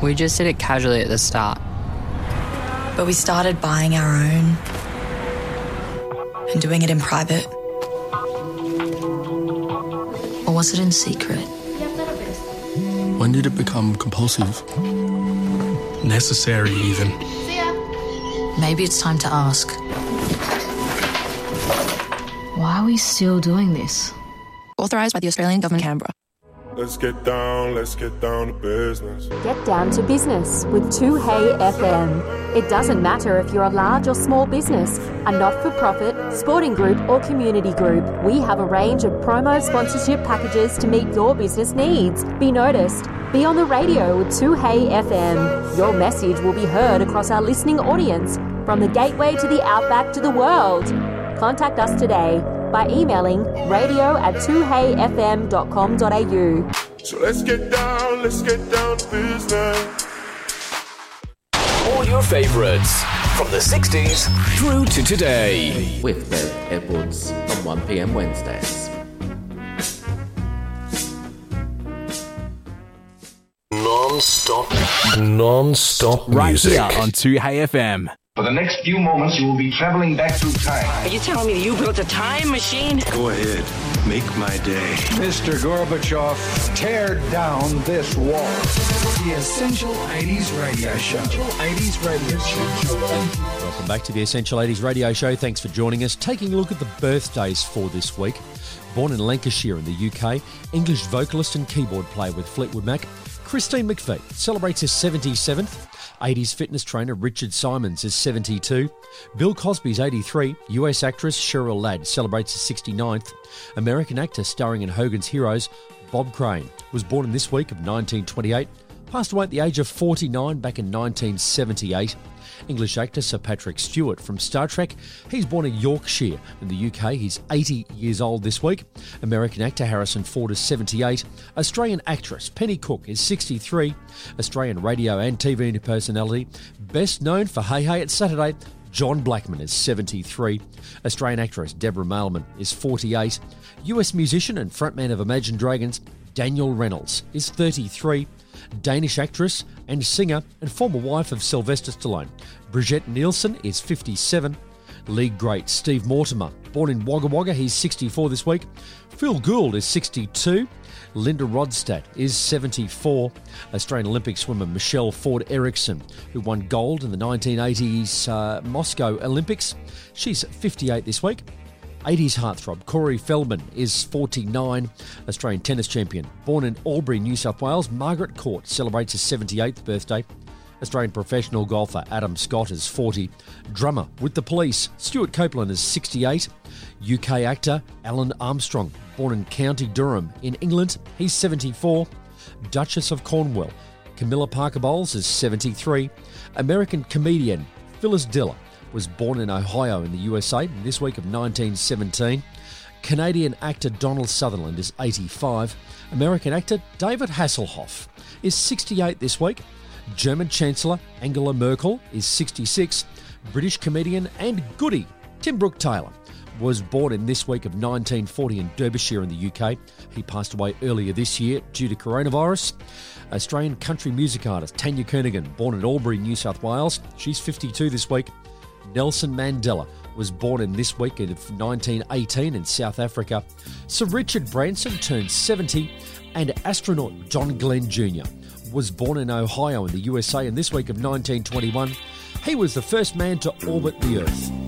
We just did it casually at the start. But we started buying our own and doing it in private. Or was it in secret? When did it become compulsive? Necessary, even. Maybe it's time to ask. Why are we still doing this? Authorised by the Australian Government, Canberra. Let's get down to business. Get down to business with 2Hey FM. It doesn't matter if you're a large or small business, a not-for-profit, sporting group or community group. We have a range of promo sponsorship packages to meet your business needs. Be noticed. Be on the radio with 2Hey FM. Your message will be heard across our listening audience, from the gateway to the outback to the world. Contact us today by emailing radio@2heyfm.com.au. So let's get down to business. All your favourites from the 60s through to today. With Bev Edwards on 1pm Wednesdays. Non-stop music. Right here on 2Hey FM. For the next few moments, you will be traveling back through time. Are you telling me that you built a time machine? Go ahead. Make my day. Mr. Gorbachev, tear down this wall. The Essential 80s Radio Show. Welcome back to the Essential 80s Radio Show. Thanks for joining us. Taking a look at the birthdays for this week. Born in Lancashire in the UK, English vocalist and keyboard player with Fleetwood Mac, Christine McVie celebrates her 77th. 80s fitness trainer Richard Simons is 72. Bill Cosby's 83. US actress Cheryl Ladd celebrates her 69th. American actor starring in Hogan's Heroes Bob Crane was born in this week of 1928. Passed away at the age of 49 back in 1978. English actor Sir Patrick Stewart from Star Trek. He's born in Yorkshire in the UK. He's 80 years old this week. American actor Harrison Ford is 78. Australian actress Penny Cook is 63. Australian radio and TV personality, best known for Hey Hey It's Saturday, John Blackman is 73. Australian actress Deborah Mailman is 48. US musician and frontman of Imagine Dragons Daniel Reynolds is 33. Danish actress and singer and former wife of Sylvester Stallone Brigitte Nielsen is 57. League great Steve Mortimer, born in Wagga Wagga, he's 64 this week. Phil Gould is 62. Linda Rodstadt is 74. Australian Olympic swimmer Michelle Ford Erickson, who won gold in the 1980s Moscow Olympics, she's 58 this week. 80s heartthrob Corey Feldman is 49. Australian tennis champion, born in Albury, New South Wales, Margaret Court celebrates his 78th birthday. Australian professional golfer Adam Scott is 40. Drummer with the Police Stuart Copeland is 68. UK actor Alan Armstrong, born in County Durham in England, he's 74. Duchess of Cornwall Camilla Parker Bowles is 73. American comedian Phyllis Diller was born in Ohio in the USA in this week of 1917. Canadian actor Donald Sutherland is 85. American actor David Hasselhoff is 68 this week. German Chancellor Angela Merkel is 66. British comedian and goodie Tim Brooke Taylor was born in this week of 1940 in Derbyshire in the UK. He passed away earlier this year due to coronavirus. Australian country music artist Tanya Kernaghan, born in Albury, New South Wales. She's 52 this week. Nelson Mandela was born in this week of 1918 in South Africa. Sir Richard Branson turned 70, and astronaut John Glenn Jr. was born in Ohio in the USA in this week of 1921. He was the first man to orbit the Earth.